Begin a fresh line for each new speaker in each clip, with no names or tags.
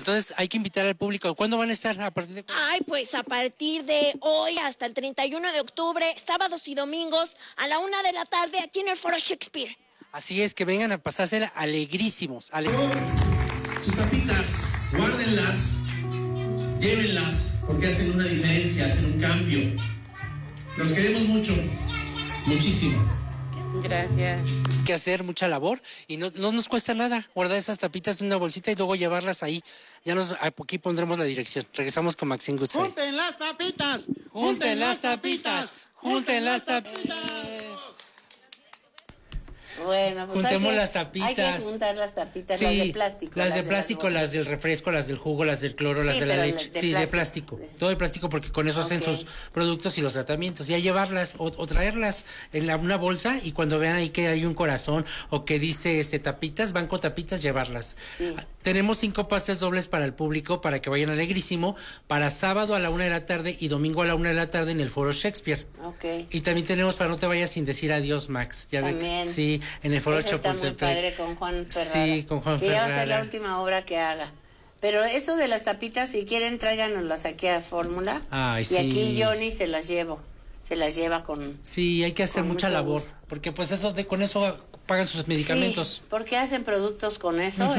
entonces hay que invitar al público. ¿Cuándo van a estar? ¿A partir de cuándo?
Ay, pues a partir de hoy hasta el 31 de octubre, sábados y domingos, a la 1 de la tarde, aquí en el Foro Shakespeare.
Así es, que vengan a pasársela alegrísimos.
Sus tapitas, guárdenlas, llévenlas, porque hacen una diferencia, hacen un cambio. Los queremos mucho, muchísimo.
Gracias.
Hay que hacer mucha labor y no nos cuesta nada guardar esas tapitas en una bolsita y luego llevarlas ahí. Aquí pondremos la dirección. Regresamos con Maxine Goodside.
¡Junten las tapitas!
¡Junten las tapitas! ¡Junten las tapitas!
Bueno, pues
juntemos las tapitas.
Hay que juntar las tapitas,
sí,
las de plástico.
Las de plástico, las del refresco, las del jugo, las del cloro, las de la leche. De plástico. Todo de plástico, porque con eso hacen sus productos y los tratamientos. Y a llevarlas o traerlas en una bolsa, y cuando vean ahí que hay un corazón o que dice tapitas, banco tapitas, llevarlas. Sí. Tenemos 5 pases dobles para el público para que vayan alegrísimo, para sábado a la 1 de la tarde y domingo a la 1 de la tarde en el Foro Shakespeare. Y también tenemos para No te vayas sin decir adiós, Max. Ya
también.
Sí, en el Foro Chapultepec.
Está muy padre con Juan Ferrara.
Sí, con Juan Ferrara.
Que ya va a ser la última obra que haga. Pero esto de las tapitas, si quieren, tráiganoslas aquí a Fórmula.
Ay,
y aquí Johnny se las lleva con...
Sí, hay que hacer mucha labor, gusto. Porque pues con eso pagan sus medicamentos.
Sí, porque hacen productos con eso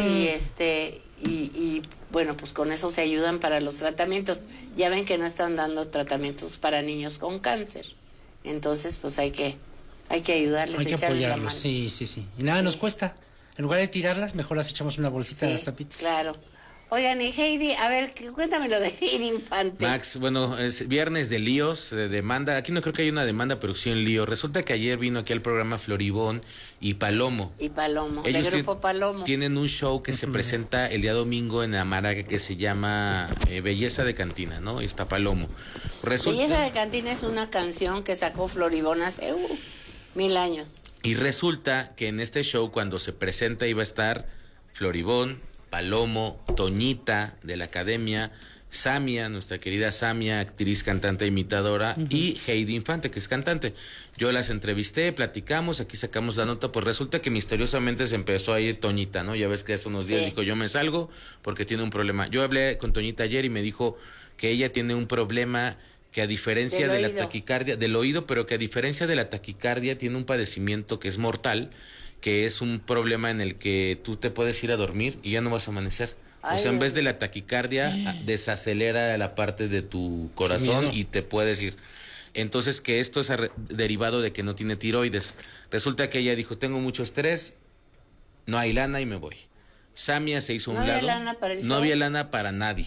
y bueno, pues con eso se ayudan para los tratamientos. Ya ven que no están dando tratamientos para niños con cáncer. Entonces, pues hay que ayudarles,
hay que apoyarlos, sí. Y nada nos cuesta. En lugar de tirarlas, mejor las echamos en una bolsita de las tapitas.
Claro. Oigan, y Heidi, a ver, cuéntame lo de Heidi Infante.
Max, bueno, es viernes de líos, de demanda. Aquí no creo que haya una demanda, pero sí un lío. Resulta que ayer vino aquí al programa Floribón y Palomo.
Ellos del grupo Palomo.
Tienen un show que se presenta el día domingo en Amara que se llama Belleza de Cantina, ¿no? Y está Palomo.
Belleza de Cantina es una canción que sacó Floribón hace 1000 años.
Y resulta que en este show, cuando se presenta, iba a estar Floribón, Palomo, Toñita de la Academia, Samia, nuestra querida Samia, actriz, cantante, imitadora, y Heidi Infante, que es cantante. Yo las entrevisté, platicamos, aquí sacamos la nota, pues resulta que misteriosamente se empezó a ir Toñita, ¿no? Ya ves que hace unos días dijo, yo me salgo porque tiene un problema. Yo hablé con Toñita ayer y me dijo que ella tiene un problema que a diferencia de la taquicardia, del oído, pero que a diferencia de la taquicardia tiene un padecimiento que es mortal, que es un problema en el que tú te puedes ir a dormir y ya no vas a amanecer. O sea, en vez de la taquicardia, desacelera la parte de tu corazón y te puedes ir. Entonces, que esto es derivado de que no tiene tiroides. Resulta que ella dijo, tengo mucho estrés, no hay lana y me voy. Samia se hizo a un lado. No había lana para nadie.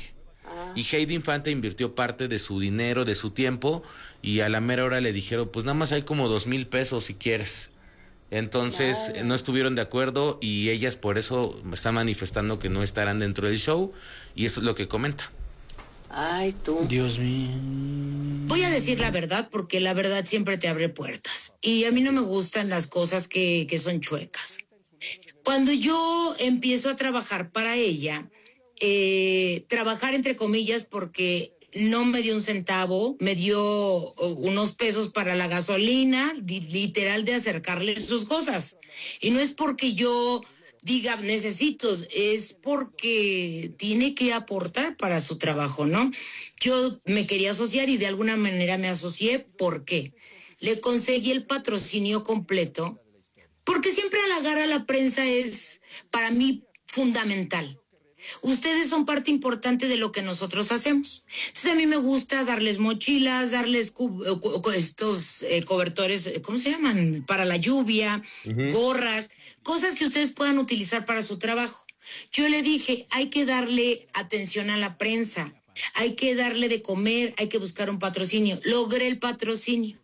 Y Heidi Infante invirtió parte de su dinero, de su tiempo, y a la mera hora le dijeron, pues nada más hay como 2,000 pesos si quieres. Entonces no estuvieron de acuerdo y ellas por eso están manifestando que no estarán dentro del show, y eso es lo que comenta.
Ay, tú.
Dios mío.
Voy a decir la verdad porque la verdad siempre te abre puertas. Y a mí no me gustan las cosas que son chuecas. Cuando yo empiezo a trabajar para ella, trabajar entre comillas porque no me dio un centavo, me dio unos pesos para la gasolina, literal de acercarle sus cosas. Y no es porque yo diga necesito, es porque tiene que aportar para su trabajo, ¿no? Yo me quería asociar y de alguna manera me asocié. ¿Por qué? Le conseguí el patrocinio completo, porque siempre halagar a la prensa es para mí fundamental. Ustedes son parte importante de lo que nosotros hacemos. Entonces a mí me gusta darles mochilas, darles estos cobertores, ¿cómo se llaman? Para la lluvia, gorras, cosas que ustedes puedan utilizar para su trabajo. Yo le dije, hay que darle atención a la prensa, hay que darle de comer, hay que buscar un patrocinio. Logré el patrocinio.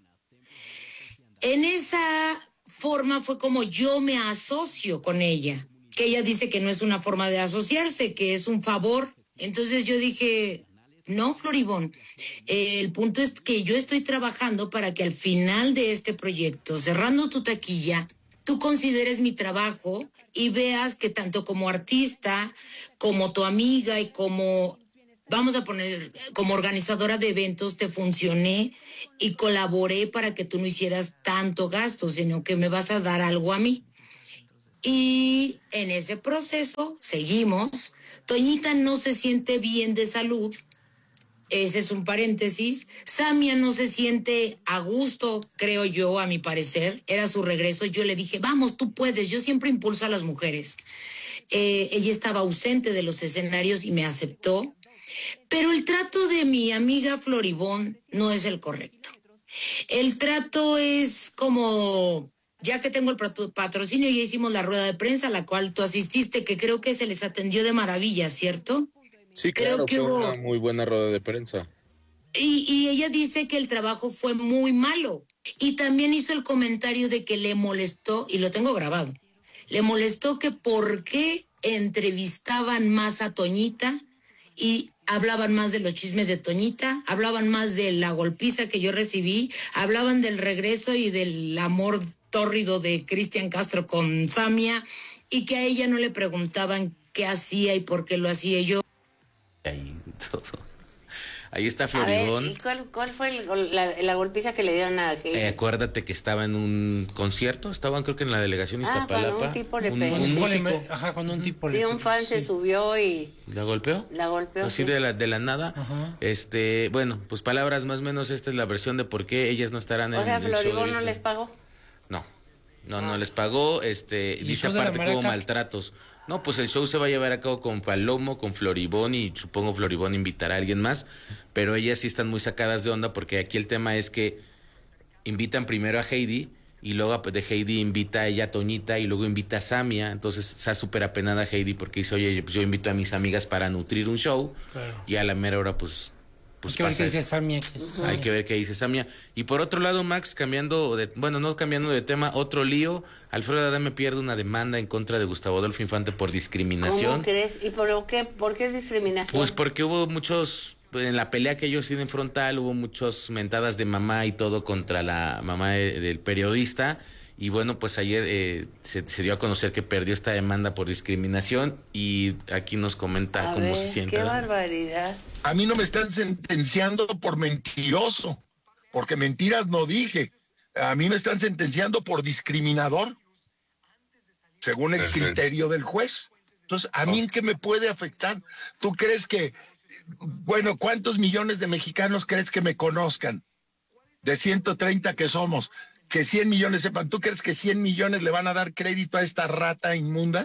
En esa forma fue como yo me asocio con ella, que ella dice que no es una forma de asociarse, que es un favor. Entonces yo dije, no, Floribón, el punto es que yo estoy trabajando para que al final de este proyecto, cerrando tu taquilla, tú consideres mi trabajo y veas que tanto como artista, como tu amiga y como, vamos a poner, como organizadora de eventos, te funcioné y colaboré para que tú no hicieras tanto gasto, sino que me vas a dar algo a mí. Y en ese proceso seguimos. Toñita no se siente bien de salud. Ese es un paréntesis. Samia no se siente a gusto, creo yo, a mi parecer. Era su regreso. Yo le dije, vamos, tú puedes. Yo siempre impulso a las mujeres. Ella estaba ausente de los escenarios y me aceptó. Pero el trato de mi amiga Floribón no es el correcto. El trato es como, ya que tengo el patrocinio, ya hicimos la rueda de prensa a la cual tú asististe, que creo que se les atendió de maravilla, ¿cierto?
Sí,
Creo
claro,
que
fue
hubo...
una muy buena rueda de prensa.
Y ella dice que el trabajo fue muy malo. Y también hizo el comentario de que le molestó, y lo tengo grabado, le molestó que por qué entrevistaban más a Toñita y hablaban más de los chismes de Toñita, hablaban más de la golpiza que yo recibí, hablaban del regreso y del amor tórrido de Cristian Castro con Samia, y que a ella no le preguntaban qué hacía y por qué lo hacía. Yo
Ahí está Floribón.
¿Y cuál fue la golpiza que le dieron a Heidi?
Acuérdate que estaba en un concierto, estaban creo que en la delegación Iztapalapa.
Cuando un tipo le
pegó.
pegó.
Cuando un tipo
un fan se subió y...
¿La golpeó?
La golpeó,
Así
sí.
de la nada.
Ajá.
Bueno, pues palabras más o menos, esta es la versión de por qué ellas no estarán en el show.
Floribón no
Disney.
les pagó.
No les pagó, dice aparte que hubo maltratos. No, pues el show se va a llevar a cabo con Palomo, con Floribón, y supongo Floribón invitará a alguien más, pero ellas sí están muy sacadas de onda porque aquí el tema es que invitan primero a Heidi y luego de Heidi invita a ella a Toñita y luego invita a Samia, entonces está súper apenada Heidi porque dice, oye, pues yo invito a mis amigas para nutrir un show, claro. Y a la mera hora pues
hay que ver qué dice Samia.
Hay que ver qué dice Samia. Y por otro lado, Max, no cambiando de tema, otro lío. Alfredo Adame pierde una demanda en contra de Gustavo Adolfo Infante por discriminación.
¿Cómo crees? ¿Y por qué es discriminación?
Pues porque hubo en la pelea que ellos tienen frontal, hubo muchas mentadas de mamá y todo contra la mamá del periodista. Y bueno, pues ayer se dio a conocer que perdió esta demanda por discriminación y aquí nos comenta cómo se siente.
¡Qué barbaridad!
A mí no me están sentenciando por mentiroso, porque mentiras no dije. A mí me están sentenciando por discriminador, según el criterio del juez. Entonces, ¿a mí en qué me puede afectar? ¿Tú crees que, cuántos millones de mexicanos crees que me conozcan? De 130 que somos, que 100 millones sepan. ¿Tú crees que 100 millones le van a dar crédito a esta rata inmunda?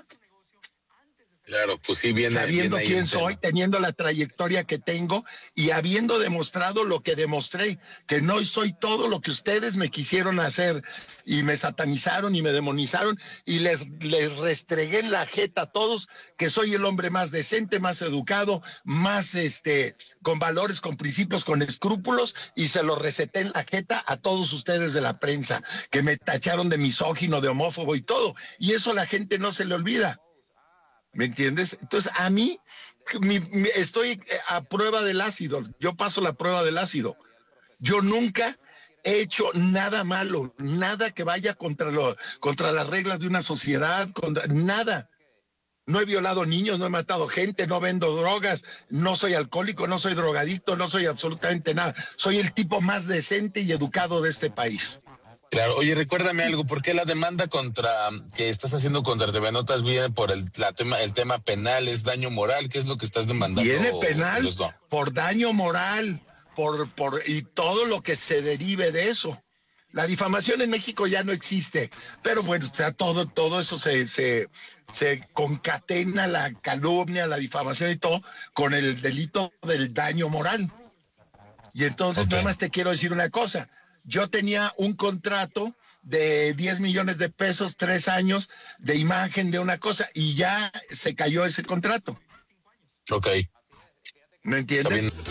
Claro, pues sí,
sabiendo quién soy, teniendo la trayectoria que tengo y habiendo demostrado lo que demostré, que no soy todo lo que ustedes me quisieron hacer y me satanizaron y me demonizaron y les restregué en la jeta a todos que soy el hombre más decente, más educado, más con valores, con principios, con escrúpulos, y se lo receté en la jeta a todos ustedes de la prensa, que me tacharon de misógino, de homófobo y todo, y eso a la gente no se le olvida. ¿Me entiendes? Entonces, a mí, estoy a prueba del ácido. Yo paso la prueba del ácido. Yo nunca he hecho nada malo, nada que vaya contra las reglas de una sociedad, nada. No he violado niños, no he matado gente, no vendo drogas, no soy alcohólico, no soy drogadicto, no soy absolutamente nada. Soy el tipo más decente y educado de este país.
Claro, oye, recuérdame algo, ¿por qué la demanda que estás haciendo contra TV Notas viene por el tema penal, es daño moral? ¿Qué es lo que estás demandando?
Viene penal por daño moral, y todo lo que se derive de eso. La difamación en México ya no existe, pero bueno, o sea, todo eso se concatena, la calumnia, la difamación y todo, con el delito del daño moral. Y entonces nada más te quiero decir una cosa. Yo tenía un contrato de 10 millones de pesos, 3 años de imagen de una cosa, y ya se cayó ese contrato.
Ok.
¿Me entiendes?